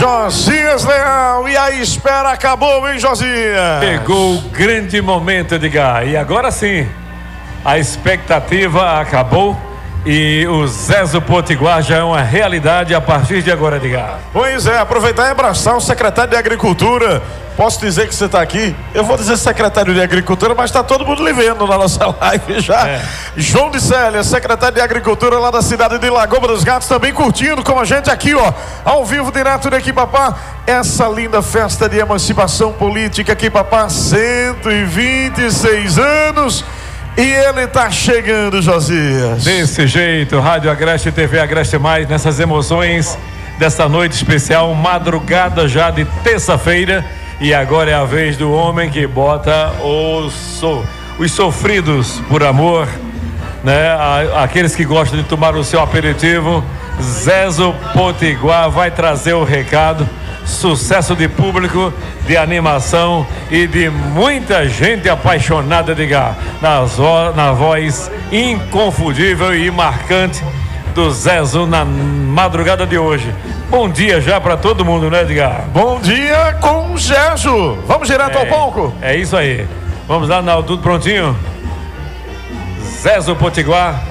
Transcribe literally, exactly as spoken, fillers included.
Josias Leal, e a espera acabou, hein, Josias? Pegou o grande momento, Edgar, e agora sim, a expectativa acabou e o Zezo Potiguar já é uma realidade a partir de agora, Edgar. Pois é, aproveitar e abraçar o secretário de Agricultura. Posso dizer que você está aqui? Eu vou dizer secretário de Agricultura, mas está todo mundo lhe vendo na nossa live já. É. João de Célia, secretário de Agricultura lá da cidade de Lagoa dos Gatos, também curtindo com a gente aqui, ó, ao vivo, direto daqui, papá, essa linda festa de emancipação política aqui, papá, cento e vinte e seis anos. E ele tá chegando, Josias. Desse jeito, Rádio Agreste e T V Agreste Mais, nessas emoções dessa noite especial, madrugada já de terça-feira. E agora é a vez do homem que bota os, so, os sofridos por amor, né? Aqueles que gostam de tomar o seu aperitivo. Zezo Potiguar vai trazer o recado. Sucesso de público, de animação e de muita gente apaixonada, Edgar, na, na voz inconfundível e marcante do Zezo na madrugada de hoje. Bom dia já para todo mundo, né, Edgar? Bom dia com o Zezo. Vamos direto é, ao palco? É isso aí. Vamos lá, Naldo, tudo prontinho? Zezo Potiguar.